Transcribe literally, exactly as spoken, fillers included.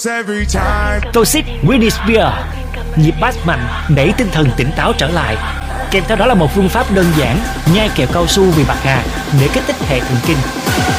Toxic Britney Spears, nhịp bass mạnh đẩy tinh thần tỉnh táo trở lại. Kèm theo đó là một phương pháp đơn giản nhai kẹo cao su vì bạc hà để kích thích hệ thần kinh.